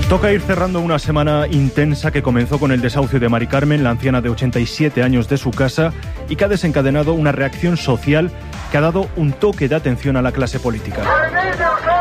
Toca ir cerrando una semana intensa que comenzó con el desahucio de Mari Carmen, la anciana de 87 años, de su casa, y que ha desencadenado una reacción social que ha dado un toque de atención a la clase política.